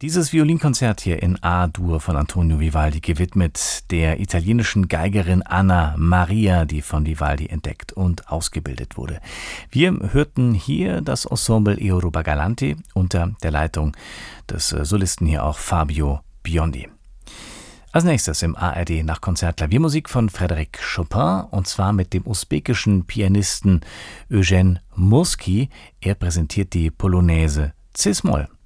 Dieses Violinkonzert hier in A-Dur von Antonio Vivaldi, gewidmet der italienischen Geigerin Anna Maria, die von Vivaldi entdeckt und ausgebildet wurde. Wir hörten hier das Ensemble Europa Galanti unter der Leitung des Solisten hier auch Fabio Biondi. Als nächstes im ARD Nachtkonzert Klaviermusik von Frédéric Chopin, und zwar mit dem usbekischen Pianisten Eugen Murski. Er präsentiert die Polonaise Cis-Moll.